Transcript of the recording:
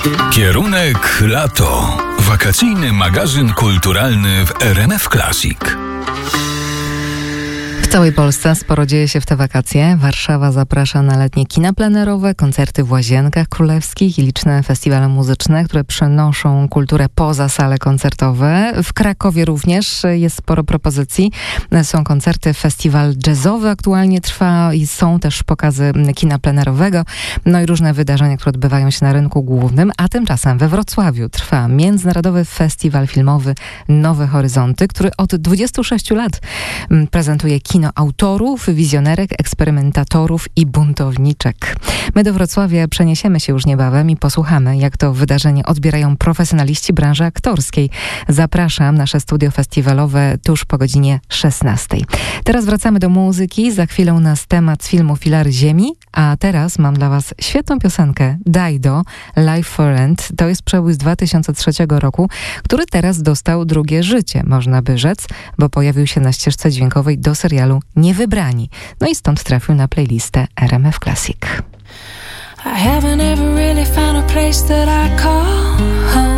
Kierunek lato. Wakacyjny magazyn kulturalny w RMF Classic. W całej Polsce sporo dzieje się w te wakacje. Warszawa zaprasza na letnie kina plenerowe, koncerty w Łazienkach Królewskich i liczne festiwale muzyczne, które przenoszą kulturę poza sale koncertowe. W Krakowie również jest sporo propozycji. Są koncerty, festiwal jazzowy aktualnie trwa i są też pokazy kina plenerowego, no i różne wydarzenia, które odbywają się na rynku głównym. A tymczasem we Wrocławiu trwa Międzynarodowy Festiwal Filmowy Nowe Horyzonty, który od 26 lat prezentuje kino autorów, wizjonerek, eksperymentatorów i buntowniczek. My do Wrocławia przeniesiemy się już niebawem i posłuchamy, jak to wydarzenie odbierają profesjonaliści branży aktorskiej. Zapraszam, nasze studio festiwalowe tuż po godzinie 16. Teraz wracamy do muzyki. Za chwilę nas temat z filmu Filary Ziemi, a teraz mam dla Was świetną piosenkę Dido, Life for Rent. To jest przebój z 2003 roku, który teraz dostał drugie życie, można by rzec, bo pojawił się na ścieżce dźwiękowej do serialu Niewybrani. No i stąd trafił na playlistę RMF Classic. I haven't ever really found a place that I call home.